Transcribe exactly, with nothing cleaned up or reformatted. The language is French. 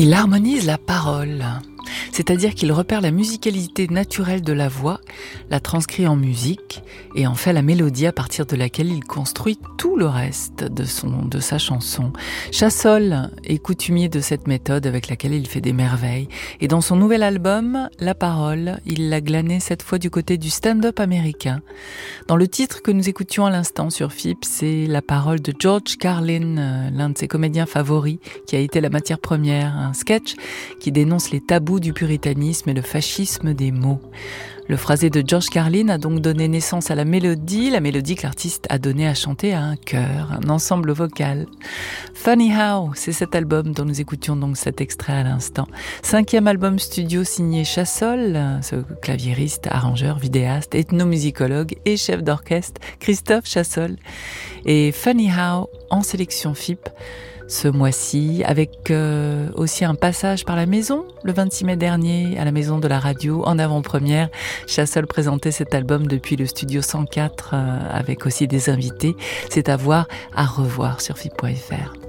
Il harmonise la parole, c'est-à-dire qu'il repère la musicalité naturelle de la voix, la transcrit en musique et en fait la mélodie à partir de laquelle il construit tout le reste de, son, de sa chanson. Chassol est coutumier de cette méthode avec laquelle il fait des merveilles. Et dans son nouvel album, La Parole, il l'a glané cette fois du côté du stand-up américain. Dans le titre que nous écoutions à l'instant sur F I P, c'est la parole de George Carlin, l'un de ses comédiens favoris, qui a été la matière première, un sketch qui dénonce les tabous du puritanisme et le fascisme des mots. Le phrasé de George Carlin a donc donné naissance à la mélodie, la mélodie que l'artiste a donné à chanter à un chœur, un ensemble vocal. Funny How, c'est cet album dont nous écoutions donc cet extrait à l'instant. Cinquième album studio signé Chassol, ce claviériste, arrangeur, vidéaste, ethnomusicologue et chef d'orchestre, Christophe Chassol. Et Funny How en sélection F I P ce mois-ci, avec euh, aussi un passage par la maison, le vingt-six mai dernier, à la maison de la radio, en avant-première. Chassol présentait cet album depuis le studio cent quatre, euh, avec aussi des invités. C'est à voir, à revoir sur F I P point F R.